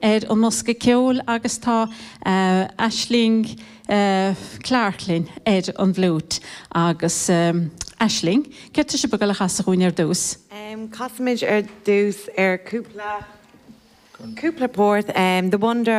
an mosca ceol agus tá Aisling Clarklin an bhlút agus Aisling. Ceirte se begal a chasachún dús? Cosimiid dús cúpla pórt, the Wonder